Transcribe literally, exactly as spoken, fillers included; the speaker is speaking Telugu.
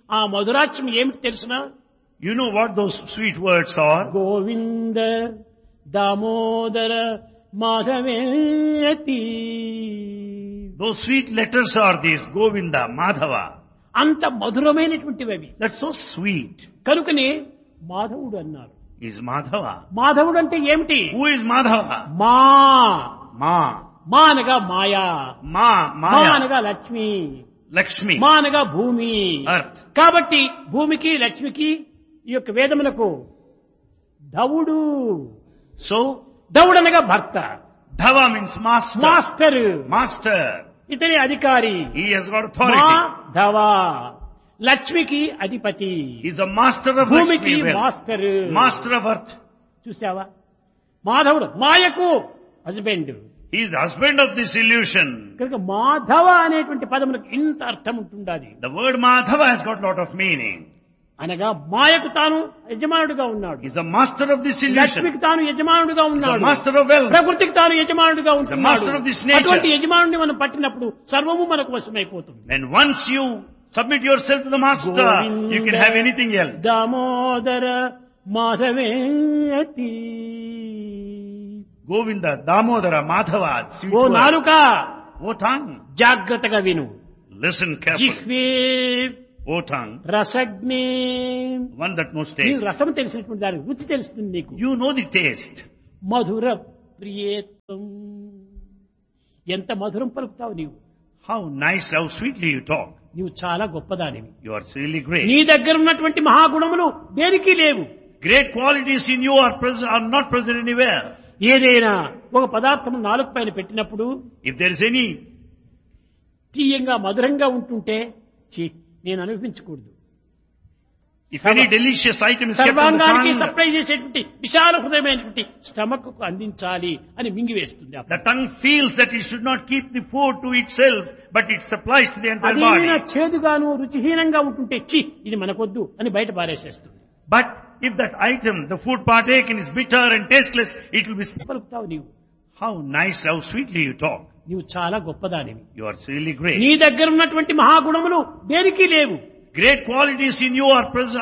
ఆ మధురాక్షం ఏమిటి తెలుసునా? You know what those sweet words are? Govinda Damodara మాధవేతి. Those sweet letters are these, Govinda, Madhava. అంత మధురమైనటువంటివి అవి. That's so sweet. కనుకనే మాధవుడు అన్నారు. Is Madhava. మాధవుడు అంటే ఏమిటి? Who is Madhava? మా Ma. మా అనగా మాయా, Ma, మా Maya. అనగా లక్ష్మి, Lakshmi. మా అనగా భూమి. Earth. కాబట్టి భూమికి లక్ష్మికి ఈ యొక్క వేదములకు ధవుడు. So, ధవుడు అనగా భర్త, Dhava means master. Master, Master. ఇతని అధికారి. He has got మా authority. ధవ లక్ష్మికి అధిపతి, He's the master of భూమికి Lakshmi wealth. Master. Master of earth. చూసావా? మాధవుడు మాయకు husband. He is the husband of this illusion. కనుక మాధవ అనేటువంటి పదములకు ఇంత అర్థం ఉంటుండాలి. The word Madhava has got a lot of meaning. అనగా మాయకు తాను యజమానుడుగా ఉన్నాడు, He's the master of this illusion. లక్ష్మికి తాను యజమానుడుగా The ఉన్నాడు, master of wealth. ప్రకృతికి తాను యజమానుడుగా ఉంటున్నాడు. master of this nature. అటువంటి యజమానుడిని మనం పట్టినప్పుడు సర్వము మనకు వశమైపోతుంది. And once you submit yourself to the master, you can have anything else. Damodara మాధవేతి. Govinda, Damodara, Madhava, sweet oh words. నాలుక O tongue, జాగ్రత్తగా విను. listen carefully. జిహ్వే O tongue, రసజ్ఞే. one that knows నీకు taste. రసం తెలిసినటువంటి దాని రుచి తెలుస్తుంది నీకు. You know the taste. మధుర ప్రియేత్వం. ఎంత మధురం పలుకుతావు నీవు. How nice, how sweetly you talk. నీవు చాలా గొప్పదానివి. You are really great. నీ దగ్గర ఉన్నటువంటి మహాగుణములు దేనికి లేవు. Great qualities in you are present, are not present anywhere. ఏదైనా ఒక పదార్థము నాలుగు పైన పెట్టినప్పుడు If there is any, తీయంగా మధురంగా ఉంటుంటే ఛీ, నేను అనుభవించకూడదు. if any delicious item is kept on the సర్వాంగానికి tongue, supply చేసేటువంటి విశాల హృదయమైనటువంటి స్టమక్ కు అందించాలి అని మింగివేస్తుంది. the tongue feels that it should not keep the food to itself, but it supplies to the entire అదేమైనా body. చేదుగాను రుచిహీనంగా ఉంటుంటే చి ఇది మనకొద్దు అని బయట పారేసేస్తుంది. But if that item, the food partaken, is bitter and tasteless, it will be... పలుకుతావు నీవు. How nice, how sweetly you talk. నీవు చాలా గొప్పదానివి. You are really great. నీ దగ్గర ఉన్నటువంటి మహాగుణములు దేనికి లేవు. Great qualities in you are present,